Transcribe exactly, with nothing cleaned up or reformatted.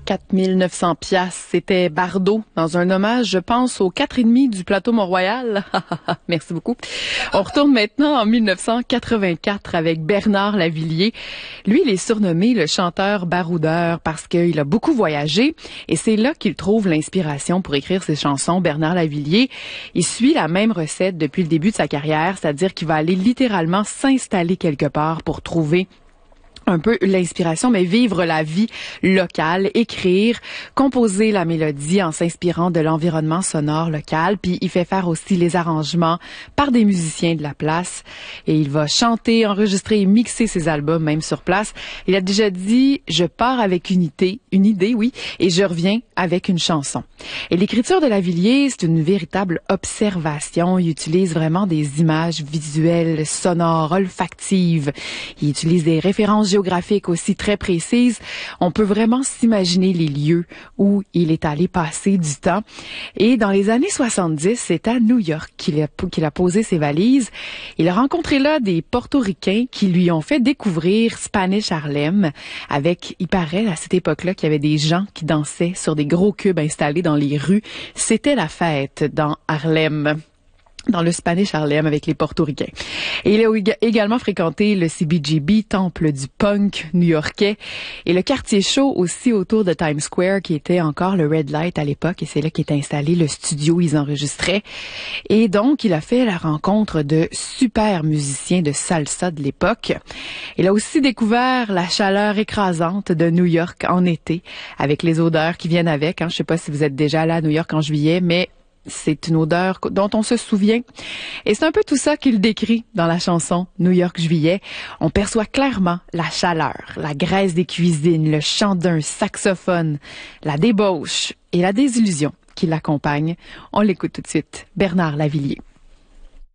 quatre mille neuf cents piastres. C'était Bardot dans un hommage, je pense, aux quatre et demi du plateau Mont-Royal. Merci beaucoup. On retourne maintenant en mille neuf cent quatre-vingt-quatre avec Bernard Lavilliers. Lui, il est surnommé le chanteur baroudeur parce qu'il a beaucoup voyagé et c'est là qu'il trouve l'inspiration pour écrire ses chansons. Bernard Lavilliers, il suit la même recette depuis le début de sa carrière, c'est-à-dire qu'il va aller littéralement s'installer quelque part pour trouver un peu l'inspiration, mais vivre la vie locale, écrire, composer la mélodie en s'inspirant de l'environnement sonore local, puis il fait faire aussi les arrangements par des musiciens de la place et il va chanter, enregistrer et mixer ses albums même sur place. Il a déjà dit « Je pars avec une idée, une idée, oui, et je reviens avec une chanson ». Et l'écriture de Lavilliers, c'est une véritable observation. Il utilise vraiment des images visuelles, sonores, olfactives. Il utilise des références géographiques aussi très précises. On peut vraiment s'imaginer les lieux où il est allé passer du temps. Et dans les années soixante-dix, c'est à New York qu'il a, qu'il a posé ses valises. Il a rencontré là des Portoricains qui lui ont fait découvrir Spanish Harlem avec, il paraît à cette époque-là qu'il y avait des gens qui dansaient sur des gros cubes installés dans les rues. C'était la fête dans Harlem, dans le Spanish Harlem avec les Portoricains. Et il a également fréquenté le C B G B, temple du punk new-yorkais, et le quartier chaud aussi autour de Times Square, qui était encore le Red Light à l'époque, et c'est là qu'est installé le studio où ils enregistraient. Et donc, il a fait la rencontre de super musiciens de salsa de l'époque. Il a aussi découvert la chaleur écrasante de New York en été, avec les odeurs qui viennent avec. Hein. Je sais pas si vous êtes déjà allé à New York en juillet, mais c'est une odeur dont on se souvient. Et c'est un peu tout ça qu'il décrit dans la chanson New York Juillet. On perçoit clairement la chaleur, la graisse des cuisines, le chant d'un saxophone, la débauche et la désillusion qui l'accompagnent. On l'écoute tout de suite. Bernard Lavilliers.